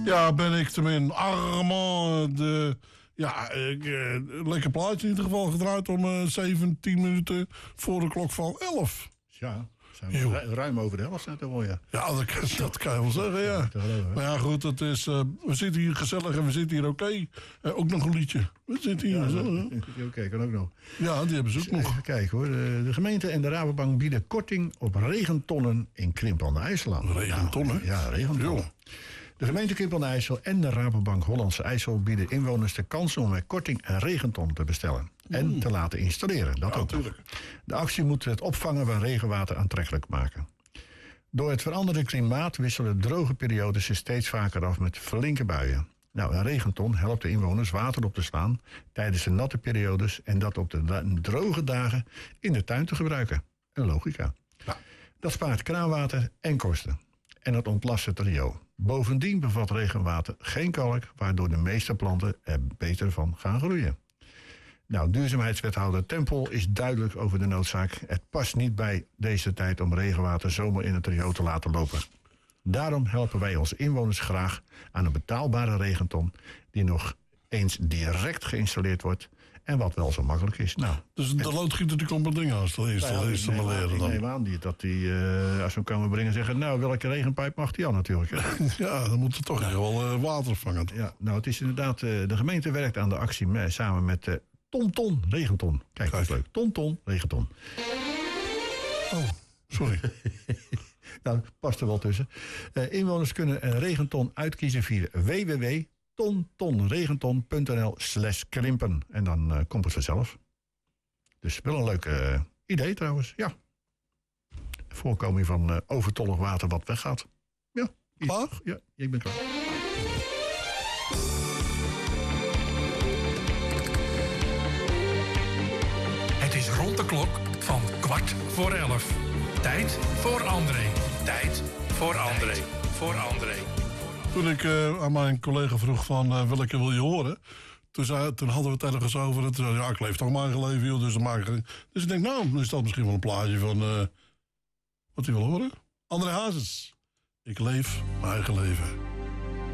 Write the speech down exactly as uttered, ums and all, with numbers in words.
Ja, ben ik tenminste. Armand, de... Ja, ik, uh, lekker plaatje in ieder geval gedraaid om uh, zeventien minuten voor de klok van elf. Ja, zijn we ru- ruim over de helft net al, ja. Ja, dat, dat kan je wel zeggen, ja. ja geloven, maar ja, goed, het is, uh, we zitten hier gezellig en we zitten hier oké. Okay. Uh, ook nog een liedje. We zitten hier ja, gezellig. Oké, okay, kan ook nog. Ja, die hebben ze ook dus, nog. Even kijken hoor. De, de gemeente en de Rabobank bieden korting op regentonnen in Krimp aan de IJsselaan. Regentonnen? Nou, ja, regentonnen. Jo. De gemeente Krimp aan de IJssel en de Rabobank Hollandse IJssel bieden inwoners de kans om met korting een regenton te bestellen. En mm. te laten installeren. Dat ja, ook nog. De actie moet het opvangen van regenwater aantrekkelijk maken. Door het veranderde klimaat wisselen droge periodes zich steeds vaker af met flinke buien. Nou, een regenton helpt de inwoners water op te slaan tijdens de natte periodes en dat op de da- droge dagen in de tuin te gebruiken. Een logica. Ja. Dat spaart kraanwater en kosten. En het ontlast het riool. Bovendien bevat regenwater geen kalk, waardoor de meeste planten er beter van gaan groeien. Nou, duurzaamheidswethouder Tempel is duidelijk over de noodzaak. Het past niet bij deze tijd om regenwater zomaar in het riool te laten lopen. Daarom helpen wij onze inwoners graag aan een betaalbare regenton die nog eens direct geïnstalleerd wordt en wat wel zo makkelijk is. Nou, dus de loodgieter die komt met dingen als dat eerst nou ja, installeren dan. Ik neem aan die, dat die, uh, als we hem komen brengen, zeggen, nou, welke regenpijp mag die al natuurlijk. Hè? Ja, dan moet er toch ja. wel uh, water vangen. Ja, nou, het is inderdaad, uh, de gemeente werkt aan de actie mee, samen met uh, Tonton Regenton. Kijk, dat is leuk. Tonton Regenton. Oh, sorry. Nou, past er wel tussen. Uh, inwoners kunnen een regenton uitkiezen via w w w punt tontonregenton.nl slash krimpen. En dan uh, komt het vanzelf. Dus wel een leuk uh, idee trouwens, ja. Voorkoming van uh, overtollig water wat weggaat. Ja. Klaar? Ja, ik ben klaar. Het is rond de klok van kwart voor elf. Tijd voor André. Tijd voor André. Tijd voor André. Toen ik uh, aan mijn collega vroeg van uh, welke wil je horen, toen, zei, toen hadden we het ergens over. En toen zei ja, ik leef toch mijn eigen leven, joh, dus, dan maak ik... dus ik denk, nou, dan is dat misschien wel een plaatje van uh, wat hij wil horen. André Hazes. Ik leef mijn eigen leven.